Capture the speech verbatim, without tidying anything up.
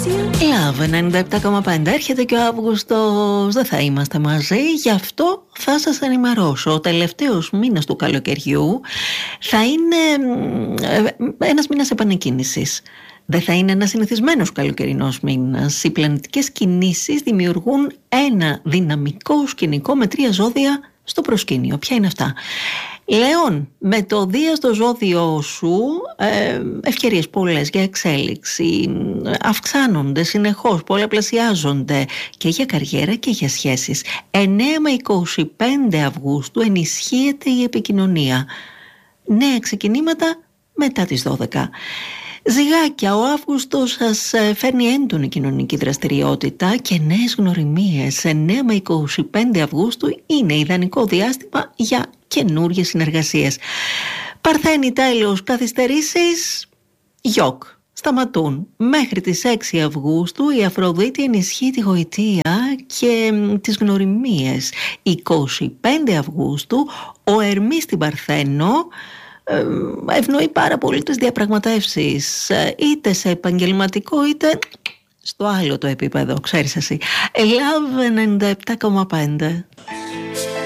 Love ενενήντα επτά κόμμα πέντε. Έρχεται και ο Αύγουστος, δεν θα είμαστε μαζί, γι' αυτό θα σας ενημερώσω. Ο τελευταίος μήνας του καλοκαιριού θα είναι ένας μήνας επανεκκίνησης. Δεν θα είναι ένας συνηθισμένος καλοκαιρινός μήνας. Οι πλανητικές κινήσεις δημιουργούν ένα δυναμικό σκηνικό με τρία ζώδια στο προσκήνιο. Ποια είναι αυτά? Λέων, με το Δία στο ζώδιό σου, ε, ευκαιρίες πολλές για εξέλιξη, αυξάνονται συνεχώς, πολλαπλασιάζονται και για καριέρα και για σχέσεις. εννέα με είκοσι πέντε Αυγούστου ενισχύεται η επικοινωνία. Νέα ξεκινήματα μετά τις δώδεκα. Ζυγάκια, ο Αύγουστος σας φέρνει έντονη κοινωνική δραστηριότητα και νέες γνωριμίες. εννέα με είκοσι πέντε Αυγούστου είναι ιδανικό διάστημα για καινούργιες συνεργασίες. Παρθένη, τέλος, καθυστερήσεις, γιοκ, σταματούν. Μέχρι τις έξι Αυγούστου η Αφροδίτη ενισχύει τη γοητεία και τις γνωριμίες. είκοσι πέντε Αυγούστου ο Ερμής στην Παρθένο ευνοεί πάρα πολύ τις διαπραγματεύσεις, είτε σε επαγγελματικό είτε στο άλλο το επίπεδο, ξέρεις εσύ. Love ενενήντα επτά κόμμα πέντε.